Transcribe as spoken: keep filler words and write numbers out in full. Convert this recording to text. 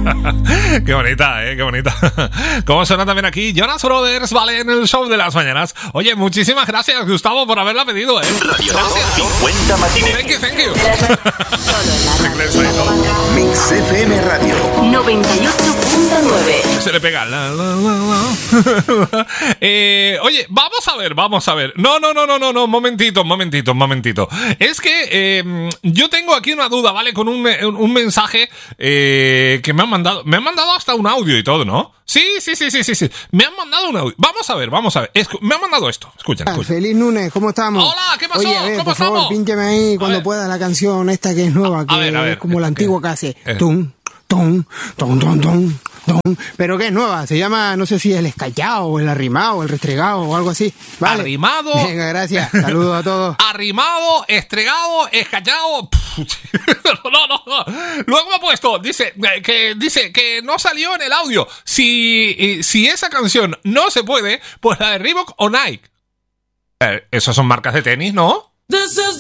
Qué bonita, eh, qué bonita. Como suena también aquí Jonas Brothers, vale, en el show de las mañanas. Oye, muchísimas gracias, Gustavo, por haberla pedido, eh. Radio cincuenta Matines. Thank you, thank you. Mix F M Radio noventa y ocho punto nueve. Se le pega. La, la, la, la. eh, oye, vamos a ver, vamos a ver. No, no, no, no, no, no, momentito, momentito, momentito. Es que eh, yo tengo aquí una duda, ¿vale? Con un, un mensaje eh, que me han mandado. Me han mandado hasta un audio y todo, ¿no? Sí, sí, sí, sí, sí, sí. Me han mandado un audio. Vamos a ver, vamos a ver. Escu- me han mandado esto. Escuchen, escuchen. Feliz lunes, ¿cómo estamos? Hola, ¿qué pasó? Oye, a ver, ¿Cómo por estamos? favor, pínchame ahí cuando ver. puedas la canción esta que es nueva, que A ver, a ver. es como la antigua que hace. Eh. Tum, tum, tum, tum, tum, tum. Pero que es nueva, se llama, no sé si el escallado, o el arrimado, o el restregado, o algo así. Vale. Arrimado. Venga, gracias. Saludos a todos. Arrimado, estregado, escallado. No, no, no. Luego me ha puesto, dice eh, que dice que no salió en el audio. Si, eh, si esa canción no se puede, pues la de Reebok o Nike. Eh, esas son marcas de tenis, ¿no? This is